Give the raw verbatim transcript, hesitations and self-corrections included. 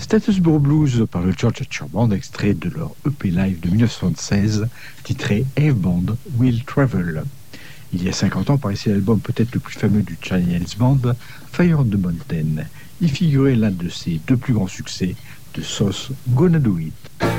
Statusboro Blues par le Georgia Band, extrait de leur E P live de dix-neuf cent soixante-seize, titré Ave Band Will Travel. Il y a cinquante ans paraissait l'album peut-être le plus fameux du Charlie Ellis Band, Fire on the Mountain. Y figurait l'un de ses deux plus grands succès, The Sauce Gonna Do It.